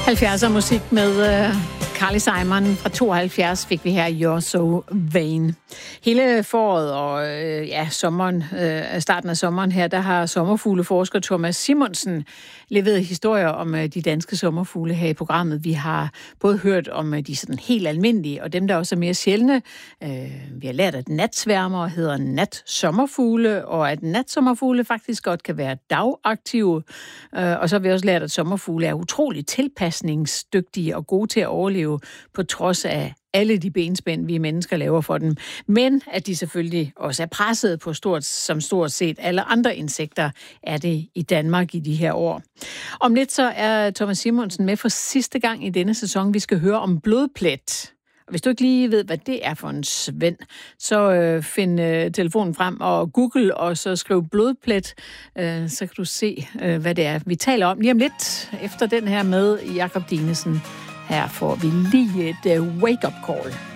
70'er musik med Carly Simon fra 72 fik vi her You're So Vain. Hele foråret og sommeren, starten af sommeren her, der har sommerfugleforsker Thomas Simonsen leveret historier om de danske sommerfugle her i programmet. Vi har både hørt om de sådan helt almindelige, og dem, der også er mere sjældne. Vi har lært, at natsværmer hedder natsommerfugle, og at natsommerfugle faktisk godt kan være dagaktive. Og så har vi også lært, at sommerfugle er utroligt tilpasningsdygtige og gode til at overleve på trods af alle de benspænd, vi mennesker laver for dem. Men at de selvfølgelig også er presset på som stort set alle andre insekter er det i Danmark i de her år. Om lidt så er Thomas Simonsen med for sidste gang i denne sæson. Vi skal høre om blodplet. Og hvis du ikke lige ved, hvad det er for en svend, så find telefonen frem og Google, og så skriv blodplet, så kan du se, hvad det er, vi taler om lige om lidt efter den her med Jakob Dinesen. Her får vi lige et wake-up call.